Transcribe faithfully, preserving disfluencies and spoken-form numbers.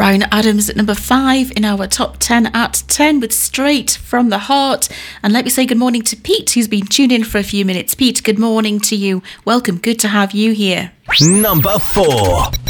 Bryan Adams at number five in our top ten at ten with Straight from the Heart. And let me say good morning to Pete, who's been tuned in for a few minutes. Pete, good morning to you. Welcome. Good to have you here. Number four.